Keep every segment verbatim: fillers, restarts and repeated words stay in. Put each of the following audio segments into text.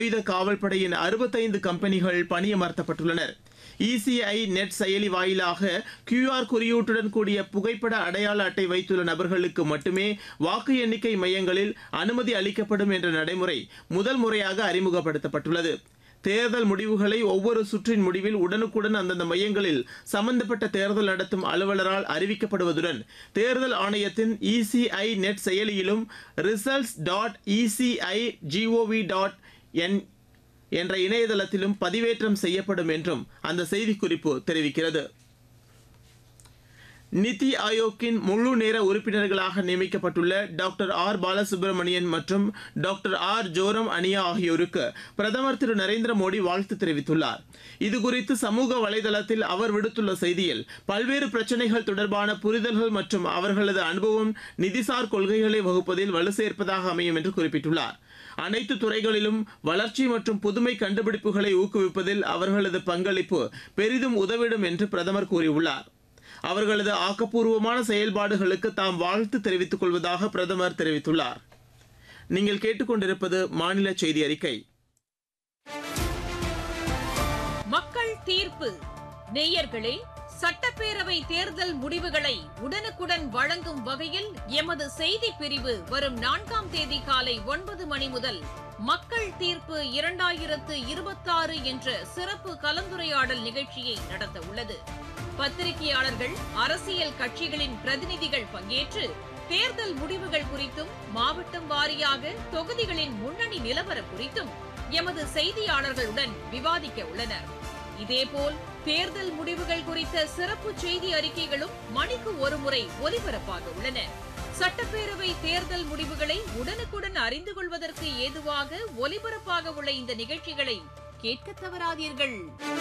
ஆயுத காவல்படையின் அறுபத்தைந்து கம்பெனிகள் பணியமர்த்தப்பட்டுள்ளனர். இசிஐ நெட் செயலி வாயிலாக கியூஆர் குறியீட்டுடன் கூடிய புகைப்பட அடையாள அட்டை வைத்துள்ள நபர்களுக்கு மட்டுமே வாக்கு எண்ணிக்கை மையங்களில் அனுமதி அளிக்கப்படும் என்ற நடைமுறை முதல் முறையாக அறிமுகப்படுத்தப்பட்டுள்ளது. தேர்தல் முடிவுகளை ஒவ்வொரு சுற்றின் முடிவில் உடனுக்குடன் அந்தந்த மையங்களில் சம்பந்தப்பட்ட தேர்தல் நடத்தும் அலுவலரால் அறிவிக்கப்படுவதுடன் தேர்தல் ஆணையத்தின் இசிஐ நெட் செயலியிலும் results dot ECI gov dot N என்ற இணையதளத்திலும் பதிவேற்றம் செய்யப்படும் என்றும் அந்த செய்திக்குறிப்பு தெரிவிக்கிறது. நிதி ஆயோக்கின் முழு நேர உறுப்பினர்களாக நியமிக்கப்பட்டுள்ள டாக்டர் ஆர் பாலசுப்ரமணியன் மற்றும் டாக்டர் ஆர் ஜோரம் அனியா ஆகியோருக்கு பிரதமர் திரு நரேந்திர மோடி வாழ்த்து தெரிவித்துள்ளார். இதுகுறித்து சமூக வலைதளத்தில் அவர் விடுத்துள்ள செய்தியில் பல்வேறு பிரச்சினைகள் தொடர்பான புரிதல்கள் மற்றும் அவர்களது அனுபவம் நிதிசார் கொள்கைகளை வகுப்பதில் வலு சேர்ப்பதாக அமையும் என்று குறிப்பிட்டுள்ளார். அனைத்து துறைகளிலும் வளர்ச்சி மற்றும் புதுமை கண்டுபிடிப்புகளை ஊக்குவிப்பதில் அவர்களது பங்களிப்பு பெரிதும் உதவிடும் என்று பிரதமர் கூறியுள்ளார். அவர்களது ஆக்கப்பூர்வமான செயல்பாடுகளுக்கு தாம் வாழ்த்து தெரிவித்துக் கொள்வதாக பிரதமர் தெரிவித்துள்ளார். நீங்கள் கேட்டுக்கொண்டிருப்பது மாநில செய்தி அறிக்கை. மக்கள் தீர்ப்பு. நேயர்களே, சட்டப்பேரவை தேர்தல் முடிவுகளை உடனுக்குடன் வழங்கும் வகையில் எமது செய்தி பிரிவு வரும் நான்காம் தேதி காலை ஒன்பது மணி முதல் மக்கள் தீர்ப்பு இரண்டாயிரத்து இருபத்தாறு என்ற சிறப்பு கலந்துரையாடல் நிகழ்ச்சியை நடத்த உள்ளது. பத்திரிகையாளர்கள், அரசியல் கட்சிகளின் பிரதிநிதிகள் பங்கேற்று தேர்தல் முடிவுகள் குறித்தும் மாவட்டம் வாரியாக தொகுதிகளின் முன்னணி நிலவரம் குறித்தும் எமது செய்தியாளர்களுடன் விவாதிக்க உள்ளனர். இதேபோல் தேர்தல் முடிவுகள் குறித்த சிறப்பு செய்தி அறிக்கைகளும் மணிக்கு ஒருமுறை ஒலிபரப்பாக உள்ளன. சட்டப்பேரவை தேர்தல் முடிவுகளை உடனுக்குடன் அறிந்து கொள்வதற்கு ஏதுவாக ஒலிபரப்பாக உள்ள இந்த நிகழ்ச்சிகளை கேட்க தவறாதீர்கள்.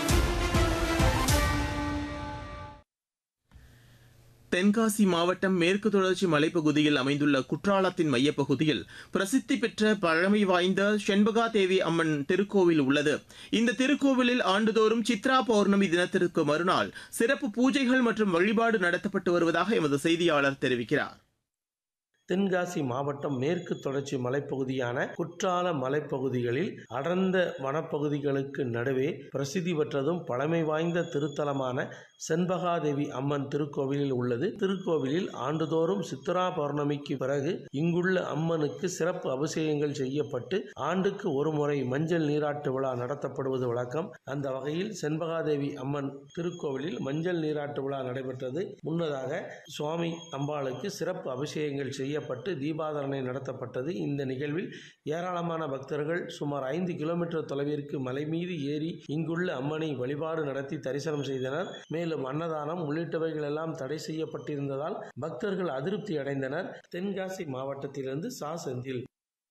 தென்காசி மாவட்டம் மேற்கு தொடர்ச்சி மலைப்பகுதியில் அமைந்துள்ள குற்றாலத்தின் மையப்பகுதியில் பிரசித்தி பெற்ற பழமை வாய்ந்த செண்பகா தேவி அம்மன் திருக்கோவில் உள்ளது. இந்த திருக்கோவிலில் ஆண்டுதோறும் சித்ரா பௌர்ணமி தினத்திற்கு மறுநாள் சிறப்பு பூஜைகள் மற்றும் வழிபாடு நடத்தப்பட்டு வருவதாக எமது செய்தியாளர் தெரிவிக்கிறார். தென்காசி மாவட்டம் மேற்கு தொடர்ச்சி மலைப்பகுதியான குற்றால மலைப்பகுதிகளில் அடர்ந்த வனப்பகுதிகளுக்கு நடுவே பிரசித்தி பெற்றதும் பழமை வாய்ந்த திருத்தலமான செண்பகாதேவி அம்மன் திருக்கோவிலில் உள்ளது. திருக்கோவிலில் ஆண்டுதோறும் சித்ரா பௌர்ணமிக்கு பிறகு இங்குள்ள அம்மனுக்கு சிறப்பு அபிஷேகங்கள் செய்யப்பட்டு ஆண்டுக்கு ஒரு முறை மஞ்சள் நீராட்டு விழா நடத்தப்படுவது வழக்கம். அந்த வகையில் செண்பகாதேவி அம்மன் திருக்கோவிலில் மஞ்சள் நீராட்டு விழா நடைபெற்றது. முன்னதாக சுவாமி அம்பாளுக்கு சிறப்பு அபிஷேகங்கள் செய்ய பட்டு தீபாதரணை நடத்தப்பட்டது. இந்த நிகழ்வில் ஏராளமான பக்தர்கள் சுமார் ஐந்து கிலோமீட்டர் தொலைவிற்கு மலை மீது ஏறி இங்குள்ள அம்மனை வழிபாடு நடத்தி தரிசனம் செய்தனர். மேலும் அன்னதானம் உள்ளிட்டவைகள் எல்லாம் தடை செய்யப்பட்டிருந்ததால் பக்தர்கள் அதிருப்தி அடைந்தனர். தென்காசி மாவட்டத்திலிருந்து சா செந்தில்.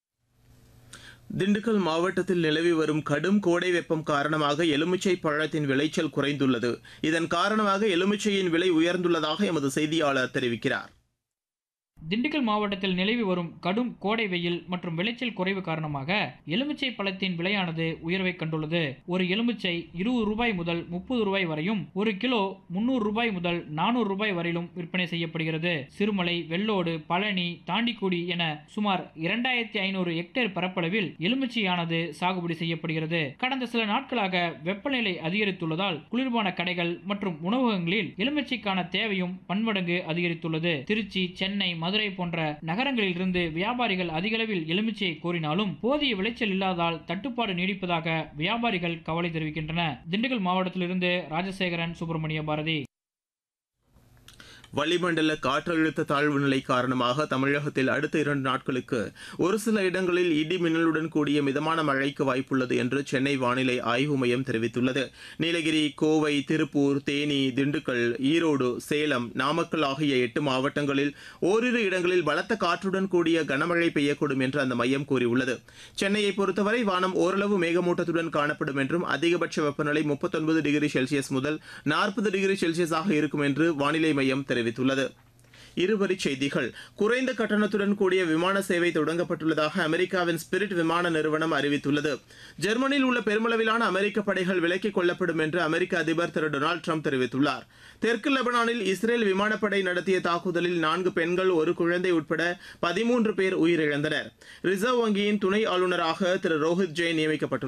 திண்டுக்கல் மாவட்டத்தில் நிலவி வரும் கடும் கோடை வெப்பம் காரணமாக எலுமிச்சை பழத்தின் விளைச்சல் குறைந்துள்ளது. இதன் காரணமாக எலுமிச்சையின் விலை உயர்ந்துள்ளதாக எமது செய்தியாளர் தெரிவிக்கிறார். திண்டுக்கல் மாவட்டத்தில் நிலவி வரும் கடும் கோடை வெயில் மற்றும் விளைச்சல் குறைவு காரணமாக எலுமிச்சை பழத்தின் விலையானது உயர்வை கண்டுள்ளது. ஒரு எலுமிச்சை இருபது ரூபாய் முதல் முப்பது ரூபாய் வரையும், ஒரு கிலோ முன்னூறு ரூபாய் முதல் நானூறு ரூபாய் வரையிலும் விற்பனை செய்யப்படுகிறது. சிறுமலை, வெள்ளோடு, பழனி, தாண்டிக்குடி என சுமார் இரண்டாயிரத்தி ஐநூறு ஹெக்டேர் பரப்பளவில் எலுமிச்சையானது சாகுபடி செய்யப்படுகிறது. கடந்த சில நாட்களாக வெப்பநிலை அதிகரித்துள்ளதால் குளிர்பான கடைகள் மற்றும் உணவகங்களில் எலுமிச்சைக்கான தேவையும் பன்மடங்கு அதிகரித்துள்ளது. திருச்சி, சென்னை, மதுரை போன்ற நகரங்களில் இருந்து வியாபாரிகள் அதிகளவில் எலுமிச்சையை கோரினாலும் போதிய விளைச்சல் இல்லாதால் தட்டுப்பாடு நீடிப்பதாக வியாபாரிகள் கவலை தெரிவிக்கின்றனர். திண்டுக்கல் மாவட்டத்திலிருந்து ராஜசேகரன், சுப்பிரமணிய பாரதி. வளிமண்டல காற்றழுத்த தாழ்வு நிலை காரணமாக தமிழகத்தில் அடுத்த இரண்டு நாட்களுக்கு ஒரு சில இடங்களில் இடி மின்னலுடன் கூடிய மிதமான மழைக்கு வாய்ப்புள்ளது என்று சென்னை வானிலை ஆய்வு மையம் தெரிவித்துள்ளது. நீலகிரி, கோவை, திருப்பூர், தேனி, திண்டுக்கல், ஈரோடு, சேலம், நாமக்கல் ஆகிய எட்டு மாவட்டங்களில் ஓரிரு இடங்களில் பலத்த காற்றுடன் கூடிய கனமழை பெய்யக்கூடும் என்று அந்த மையம் கூறியுள்ளது. சென்னையை பொறுத்தவரை வானம் ஓரளவு மேகமூட்டத்துடன் காணப்படும் என்றும் அதிகபட்ச வெப்பநிலை முப்பத்தொன்பது டிகிரி செல்சியஸ் முதல் நாற்பது டிகிரி செல்சியஸாக இருக்கும் என்று வானிலை மையம் தெரிவித்துள்ளது. இருவரிச் செய்திகள். குறைந்த கட்டணத்துடன் கூடிய விமான சேவை தொடங்கப்பட்டுள்ளதாக அமெரிக்காவின் ஸ்பிரிட் விமான நிறுவனம் அறிவித்துள்ளது. ஜெர்மனியில் உள்ள பெருமளவிலான அமெரிக்க படைகள் விலக்கிக் கொள்ளப்படும் என்று அமெரிக்க அதிபர் திரு டொனால்டு ட்ரம்ப் தெரிவித்துள்ளார். தெற்கு லெபனானில் இஸ்ரேல் விமானப்படை நடத்திய தாக்குதலில் நான்கு பெண்கள் ஒரு குழந்தை உட்பட பதிமூன்று பேர் உயிரிழந்தனர். ரிசர்வ் வங்கியின் துணை ஆளுநராக திரு ரோஹித் ஜெயின் நியமிக்கப்பட்டுள்ளார்.